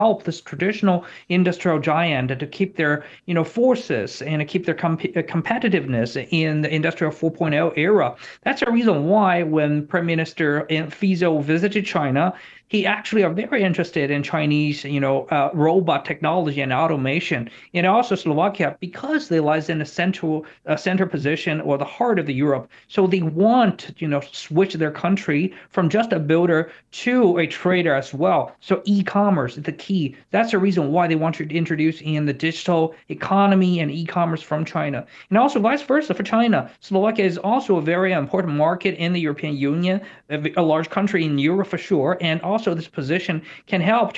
help this traditional industrial giant to keep their forces and to keep their competitiveness in the industrial 4.0 era. That's the reason why when Prime Minister Fico visited China, he actually are very interested in Chinese, robot technology and automation, and also Slovakia because they lies in a center position or the heart of the Europe. So they want to, switch their country from just a builder to a trader as well. So e-commerce is the key. That's the reason why they want to introduce in the digital economy and e-commerce from China, and also vice versa for China. Slovakia is also a very important market in the European Union, a large country in Europe for sure, and also this position can help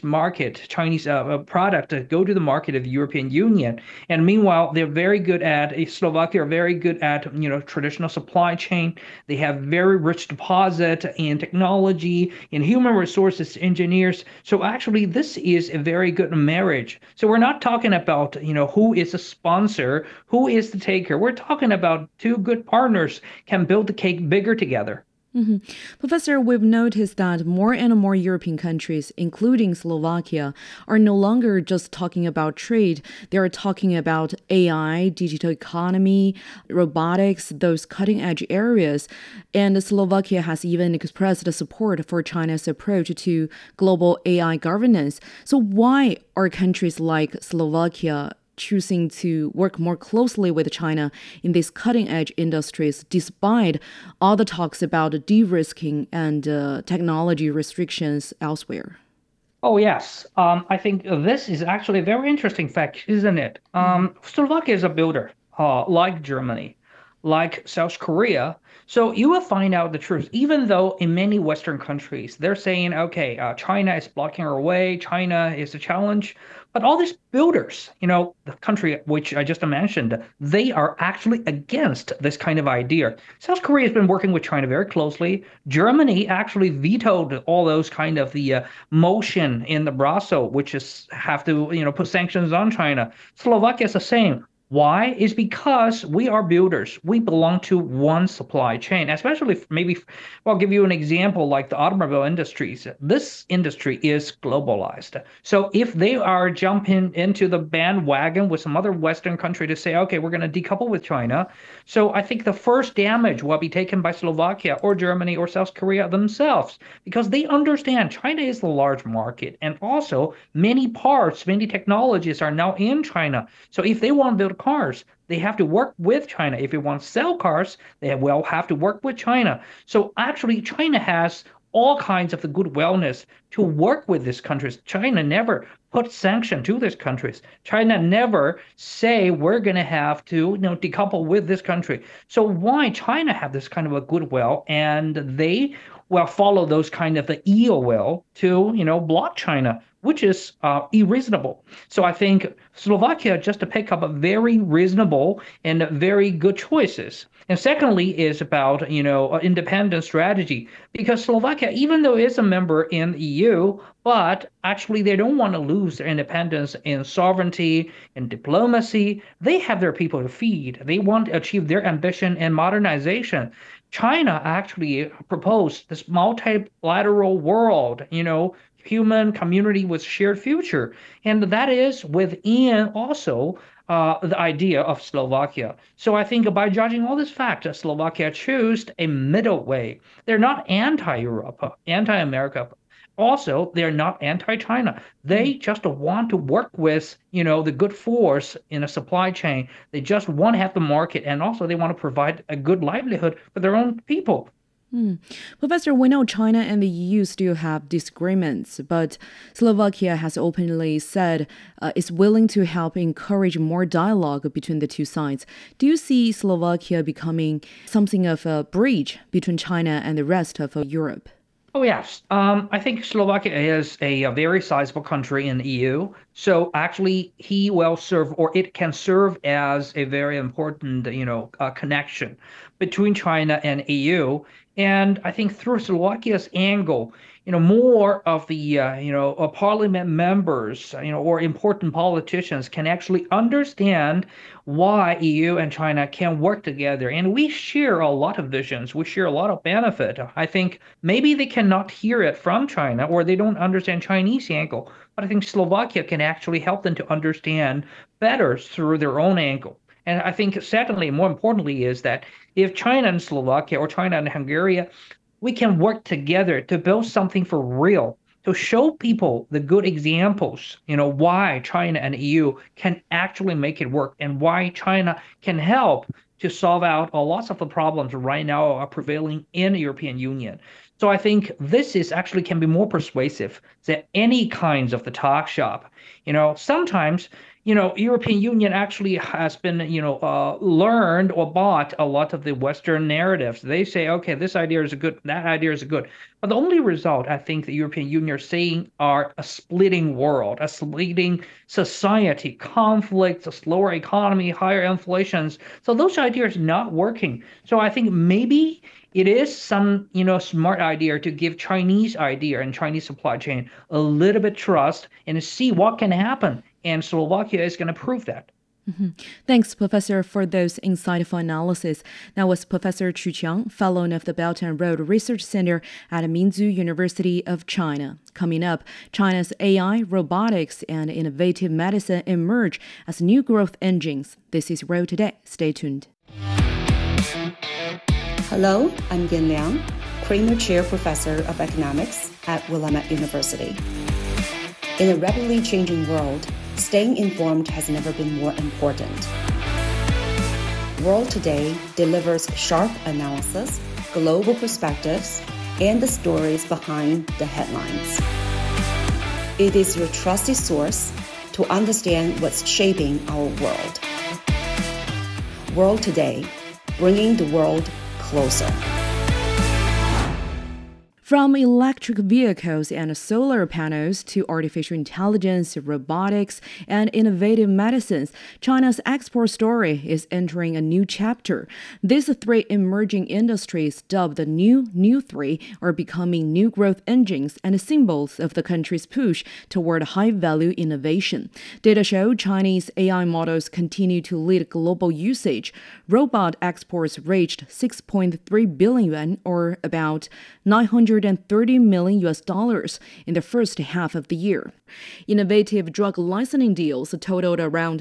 Chinese product to go to the market of the European Union. And meanwhile, they're very good at Slovakia are very good at traditional supply chain. They have very rich deposit in technology, in human resources engineers. So actually, this is a very good marriage. So we're not talking about who is a sponsor, who is the taker. We're talking about two good partners can build the cake bigger together. Mhm. Professor, we've noticed that more and more European countries, including Slovakia, are no longer just talking about trade. They are talking about AI, digital economy, robotics, those cutting edge areas. And Slovakia has even expressed support for China's approach to global AI governance. So, why are countries like Slovakia choosing to work more closely with China in these cutting edge industries, despite all the talks about de risking and technology restrictions elsewhere? Oh, yes. I think this is actually a very interesting fact, isn't it? Slovakia is a builder, like Germany, like South Korea. So you will find out the truth, even though in many Western countries, they're saying, okay, China is blocking our way, China is a challenge. But all these builders, the country which I just mentioned, they are actually against this kind of idea. South Korea has been working with China very closely. Germany actually vetoed all those kind of the motion in the Brussels, which is have to put sanctions on China. Slovakia is the same. Why? Is because we are builders. We belong to one supply chain, especially maybe, well, I'll give you an example like the automobile industries. This industry is globalized. So if they are jumping into the bandwagon with some other Western country to say, okay, we're going to decouple with China. So I think the first damage will be taken by Slovakia or Germany or South Korea themselves because they understand China is the large market. And also many parts, many technologies are now in China. So if they want to build cars, they have to work with China. If they want to sell cars, they will have to work with China. So actually, China has all kinds of the good wellness to work with these countries. China never put sanction to these countries. China never say we're going to have to decouple with this country. So why China have this kind of a goodwill and they will follow those kind of the ill will to block China, which is unreasonable. So I think Slovakia just to pick up a very reasonable and very good choices. And secondly is about independent strategy because Slovakia, even though it's a member in the EU, but actually they don't want to lose their independence in sovereignty and diplomacy. They have their people to feed. They want to achieve their ambition and modernization. China actually proposed this multilateral world, human community with shared future. And that is within also the idea of Slovakia. So I think by judging all this fact, Slovakia chose a middle way. They're not anti-Europe, anti-America. Also, they're not anti-China. They just want to work with, the good force in a supply chain. They just want to have the market, and also they want to provide a good livelihood for their own people. Hmm. Professor, we know China and the EU still have disagreements, but Slovakia has openly said it's willing to help encourage more dialogue between the two sides. Do you see Slovakia becoming something of a bridge between China and the rest of Europe? Oh, yes. I think Slovakia is a very sizable country in the EU. So actually, he will serve, or it can serve as a very important, connection between China and EU. And I think through Slovakia's angle, more of the, parliament members, or important politicians can actually understand why EU and China can work together. And we share a lot of visions. We share a lot of benefit. I think maybe they cannot hear it from China or they don't understand Chinese angle. but I think Slovakia can actually help them to understand better through their own angle. And I think, secondly, more importantly, is that if China and Slovakia or China and Hungary, we can work together to build something for real, to show people the good examples, why China and EU can actually make it work and why China can help to solve out lots of the problems right now are prevailing in the European Union. So I think this is actually can be more persuasive than any kinds of the talk shop. Sometimes European Union actually has been, learned or bought a lot of the Western narratives. They say, okay, this idea is good, that idea is good. But the only result I think the European Union are seeing are a splitting world, a splitting society, conflicts, a slower economy, higher inflations. So those ideas not working. So I think maybe it is some, smart idea to give Chinese idea and Chinese supply chain a little bit trust and see what can happen. And Slovakia is going to prove that. Thanks, Professor, for those insightful analysis. That was Professor Chu Qiang, fellow of the Belt and Road Research Center at Minzu University of China. Coming up, China's AI, robotics, and innovative medicine emerge as new growth engines. This is Road Today. Stay tuned. Hello, I'm Yin Liang, Kramer Chair Professor of Economics at Willamette University. In a rapidly changing world, staying informed has never been more important. World Today delivers sharp analysis, global perspectives, and the stories behind the headlines. It is your trusted source to understand what's shaping our world. World Today, bringing the world closer. From electric vehicles and solar panels to artificial intelligence, robotics, and innovative medicines, China's export story is entering a new chapter. These three emerging industries, dubbed the New Three, are becoming new growth engines and symbols of the country's push toward high-value innovation. Data show Chinese AI models continue to lead global usage. Robot exports reached 6.3 billion yuan, or about $930 million in the first half of the year. Innovative drug licensing deals totaled around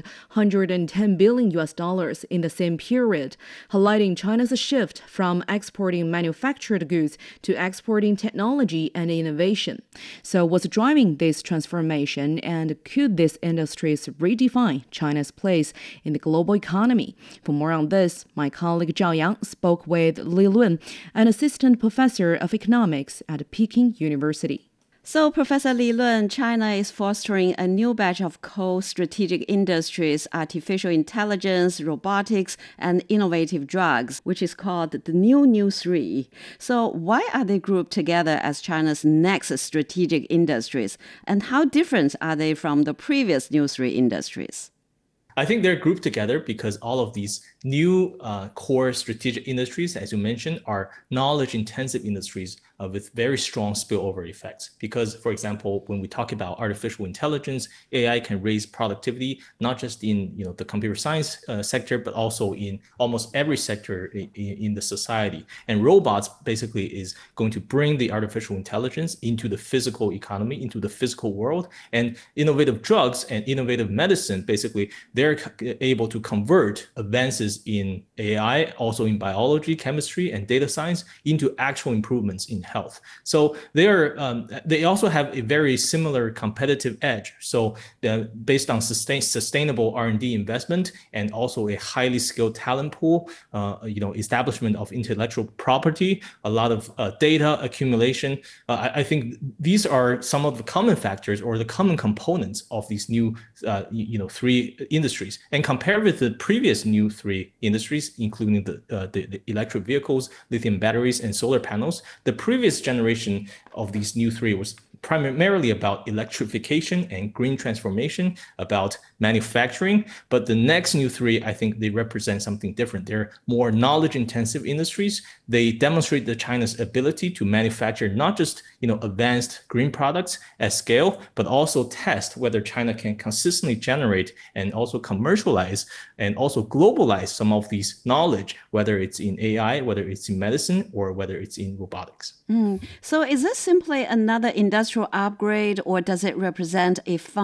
$110 billion in the same period, highlighting China's shift from exporting manufactured goods to exporting technology and innovation. So what's driving this transformation, and could these industries redefine China's place in the global economy? For more on this, my colleague Zhao Yang spoke with Li Lun, an assistant professor of economics at Peking University. So, Professor Li Lun, China is fostering a new batch of core strategic industries, artificial intelligence, robotics, and innovative drugs, which is called the New Three. So, why are they grouped together as China's next strategic industries? And how different are they from the previous New Three industries? I think they're grouped together because all of these new core strategic industries, as you mentioned, are knowledge-intensive industries with very strong spillover effects. Because, for example, when we talk about artificial intelligence, AI can raise productivity, not just in the computer science sector, but also in almost every sector in the society. And robots basically is going to bring the artificial intelligence into the physical economy, into the physical world. And innovative drugs and innovative medicine, basically, they're able to convert advances in AI, also in biology, chemistry, and data science into actual improvements in health. So they also have a very similar competitive edge. So based on sustainable R&D investment and also a highly skilled talent pool, establishment of intellectual property, a lot of data accumulation. I think these are some of the common factors or the common components of these new three industries. And compared with the previous new three industries, including the electric vehicles, lithium batteries, and solar panels, the previous generation of these new three was primarily about electrification and green transformation, about manufacturing. But the next new three, I think they represent something different. They're more knowledge-intensive industries. They demonstrate China's ability to manufacture not just advanced green products at scale, but also test whether China can consistently generate and also commercialize and also globalize some of these knowledge, whether it's in AI, whether it's in medicine, or whether it's in robotics. So is this simply another industrial upgrade, or does it represent a